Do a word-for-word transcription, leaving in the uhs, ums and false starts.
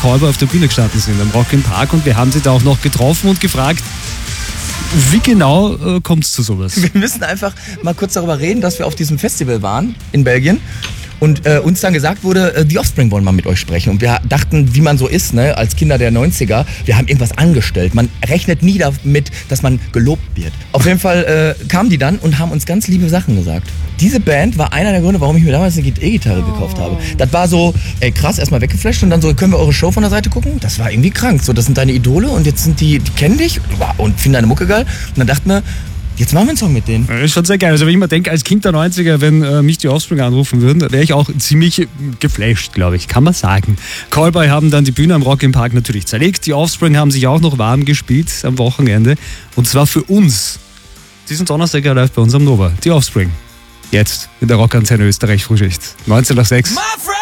Callboy auf der Bühne gestanden sind, am Rock im Park, und wir haben sie da auch noch getroffen und gefragt, wie genau äh, kommt es zu sowas? Wir müssen einfach mal kurz darüber reden, dass wir auf diesem Festival waren in Belgien. Und äh, uns dann gesagt wurde, äh, die Offspring wollen mal mit euch sprechen. Und wir dachten, wie man so ist, ne, als Kinder der neunziger, wir haben irgendwas angestellt. Man rechnet nie damit, dass man gelobt wird. Auf jeden Fall äh, kamen die dann und haben uns ganz liebe Sachen gesagt. Diese Band war einer der Gründe, warum ich mir damals eine E-Gitarre oh. gekauft habe. Das war so, ey krass, erstmal weggeflasht und dann so, können wir eure Show von der Seite gucken? Das war irgendwie krank. So, das sind deine Idole und jetzt sind die, die kennen dich und finden deine Mucke geil. Und dann dachten wir, jetzt machen wir einen Song mit denen. Das ist schon sehr geil. Also wenn ich mir denke, als Kind der neunziger, wenn äh, mich die Offspring anrufen würden, wäre ich auch ziemlich geflasht, glaube ich, kann man sagen. Callboy haben dann die Bühne am Rock im Park natürlich zerlegt. Die Offspring haben sich auch noch warm gespielt am Wochenende. Und zwar für uns. Diesen Donnerstag live bei uns am Nova. Die Offspring. Jetzt in der Rockantenne Österreich Frühschicht. neunzehn nach sechs.